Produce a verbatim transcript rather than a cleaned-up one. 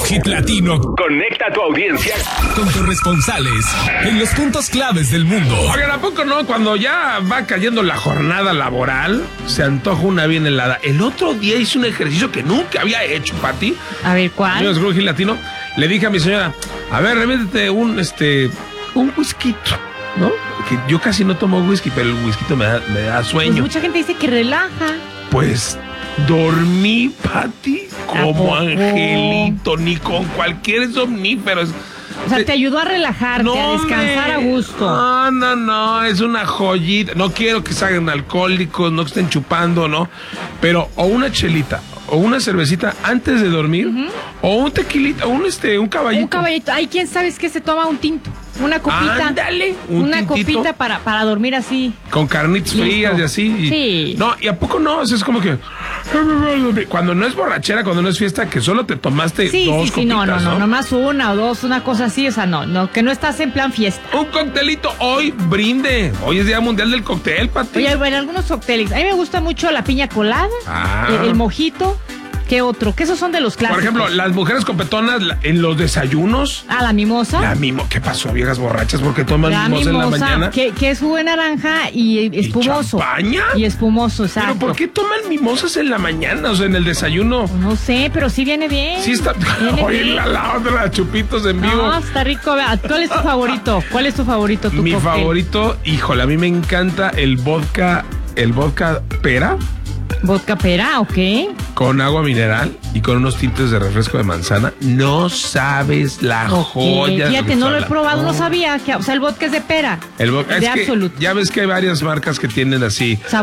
Hit Latino Conecta a tu audiencia con corresponsales en los puntos claves del mundo. Oigan, ¿a poco no? Cuando ya va cayendo la jornada laboral, se antoja una bien helada. El otro día hice un ejercicio que nunca había hecho, Pati. A ver, ¿cuál? Amigos de Hit Latino, le dije a mi señora, a ver, remétete un, este, un whisky, ¿no? Que yo casi no tomo whisky, pero el whisky me da, me da sueño. Pues mucha gente dice que relaja. Pues dormí, Pati, como angelito, ni con cualquier somnífero. O sea, te ayudó a relajarte, no, a descansar me... a gusto. No, no, no, es una joyita. No quiero que salgan alcohólicos, no que estén chupando, ¿no? Pero o una chelita, o una cervecita antes de dormir, uh-huh. o un tequilita, un este, un caballito. Un caballito. Hay quien sabes que se toma un tinto, una copita. Ándale, un una tintito, copita para, para dormir así. con carnitas Listo. frías y así. Y, sí. No, y a poco no, es como que cuando no es borrachera, cuando no es fiesta, que solo te tomaste sí, dos sí, sí, copitas, no, no, no, no, nomás una o dos, una cosa así, o sea, no, no, que no estás en plan fiesta. Un coctelito hoy, brinde. Hoy es Día Mundial del Cóctel, Pati. Oye, bueno, algunos cócteles. A mí me gusta mucho la piña colada, ah. el, el mojito. ¿Qué otro? Que esos son de los clásicos. Por ejemplo, las mujeres copetonas en los desayunos. Ah, la mimosa. La mimo. ¿Qué pasó, viejas borrachas? ¿Por qué toman la mimosa, mimosa en la mañana? Que, que es jugo de naranja y espumoso. ¿Y champaña? Y espumoso, exacto. ¿Pero por qué toman mimosas en la mañana? O sea, en el desayuno. No sé, pero sí viene bien. Sí está. Oye, la, la otra, chupitos en vivo. No, está rico. ¿Cuál es tu favorito? ¿Cuál es tu favorito? Tu Mi cóctel? favorito, híjole, a mí me encanta el vodka, el vodka pera. Vodka pera, ok. Con agua mineral y con unos tintes de refresco de manzana. No sabes la okay. joya. Fíjate, no lo he probado, no. no sabía. Que, o sea, el vodka es de pera. El vodka, de es que Absolut. ya ves que hay varias marcas que tienen así.